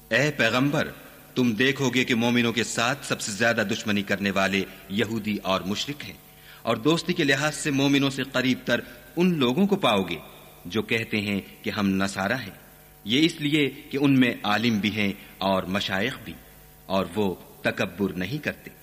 ए पैगंबर, तुम देखोगे कि मोमिनों के साथ सबसे ज्यादा दुश्मनी करने वाले यहूदी और मुशरिक हैं, और दोस्ती के लिहाज से मोमिनों से करीब तर उन लोगों को पाओगे जो कहते हैं कि हम नसारा हैं। ये इसलिए कि उनमें आलिम भी हैं और मशाइख भी, और वो तकब्बुर नहीं करते।